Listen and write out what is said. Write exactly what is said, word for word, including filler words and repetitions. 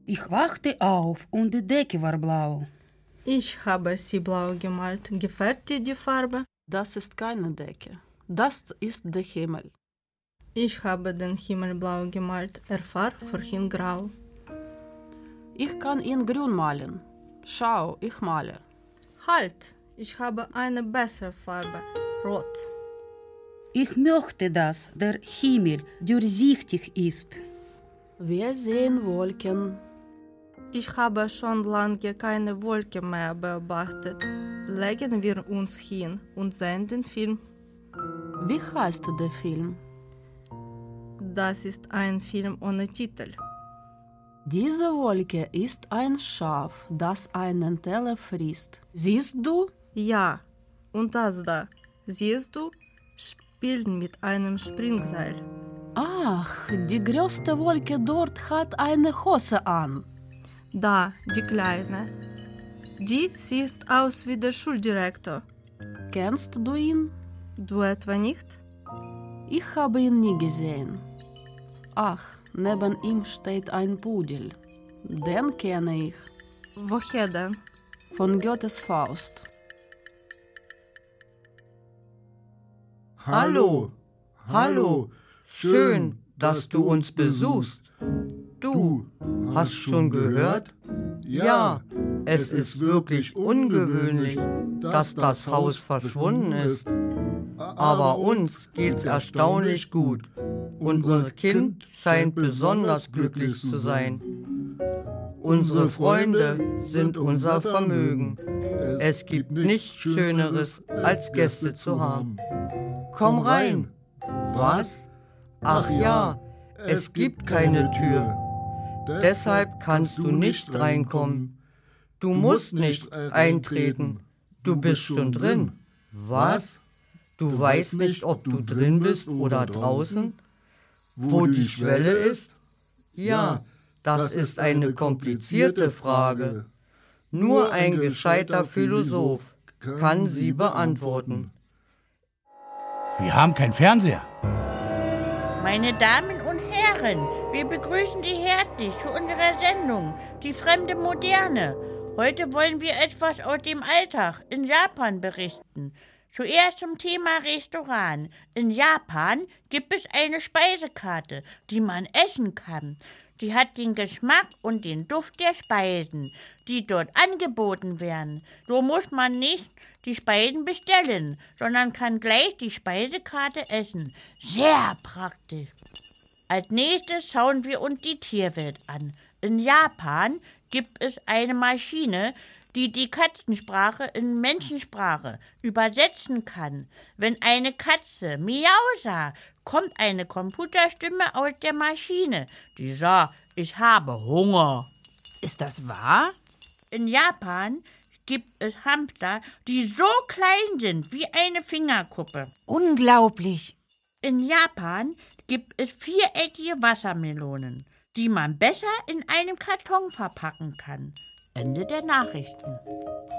Ich wachte auf und die Decke war blau. Ich habe sie blau gemalt. Gefällt dir die Farbe? Das ist keine Decke. Das ist der Himmel. Ich habe den Himmel blau gemalt. Er war vorhin grau. Ich kann ihn grün malen. Schau, ich male. Halt! Ich habe eine bessere Farbe. Rot. Ich möchte, dass der Himmel durchsichtig ist. Wir sehen Wolken. Ich habe schon lange keine Wolke mehr beobachtet. Legen wir uns hin und sehen den Film. Wie heißt der Film? Das ist ein Film ohne Titel. Diese Wolke ist ein Schaf, das einen Teller frisst. Siehst du? Ja, und das da, siehst du, spielt mit einem Springseil. Ach, die größte Wolke dort hat eine Hose an. Da, die kleine. Die sieht aus wie der Schuldirektor. Kennst du ihn? Du etwa nicht? Ich habe ihn nie gesehen. Ach, neben ihm steht ein Pudel. Den kenne ich. Woher denn? Von Goethes Faust. Hallo, hallo, schön, dass du uns besuchst. Du, hast schon gehört? Ja, es ist wirklich ungewöhnlich, dass das Haus verschwunden ist. Aber uns geht's erstaunlich gut. Unser Kind scheint besonders glücklich zu sein. Unsere Freunde sind unser Vermögen. Es gibt nichts Schöneres, als Gäste zu haben. Komm rein. Was? Ach ja, es gibt keine Tür. Deshalb kannst du nicht reinkommen. Du musst nicht eintreten. Du bist schon drin. Was? Du weißt nicht, ob du drin bist oder draußen? Wo die Schwelle ist? Ja, das ist eine komplizierte Frage. Nur ein gescheiter Philosoph kann sie beantworten. Wir haben keinen Fernseher. Meine Damen und Herren, wir begrüßen Sie herzlich zu unserer Sendung, die fremde Moderne. Heute wollen wir etwas aus dem Alltag in Japan berichten. Zuerst zum Thema Restaurant. In Japan gibt es eine Speisekarte, die man essen kann. Die hat den Geschmack und den Duft der Speisen, die dort angeboten werden. So muss man nicht die Speisen bestellen, sondern kann gleich die Speisekarte essen. Sehr praktisch. Als nächstes schauen wir uns die Tierwelt an. In Japan gibt es eine Maschine, die die Katzensprache in Menschensprache übersetzen kann. Wenn eine Katze Miau sah, kommt eine Computerstimme aus der Maschine, die sagt, ich habe Hunger. Ist das wahr? In Japan gibt es Hamster, die so klein sind wie eine Fingerkuppe. Unglaublich. In Japan gibt es viereckige Wassermelonen, die man besser in einem Karton verpacken kann. Ende der Nachrichten.